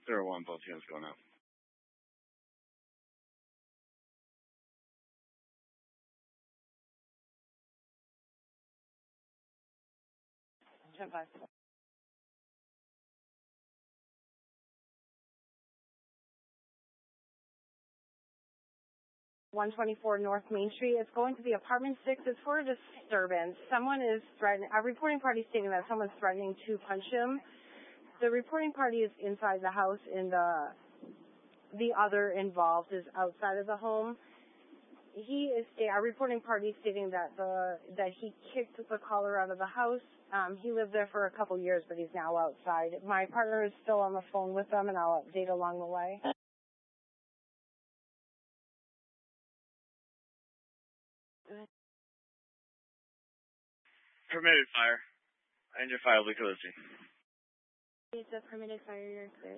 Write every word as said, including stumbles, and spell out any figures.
zero one, both units going out. ten five. one twenty-four North Main Street. It's going to the apartment six. It's for a disturbance. Someone is threatening, a reporting party stating that someone's threatening to punch him. The reporting party is inside the house and the, the other involved is outside of the home. He is, a reporting party stating that the, that he kicked the caller out of the house. Um, he lived there for a couple years, but he's now outside. My partner is still on the phone with them, and I'll update along the way. Permitted fire. Engine fire, Luke Lucy. It's a permitted fire, you're clear.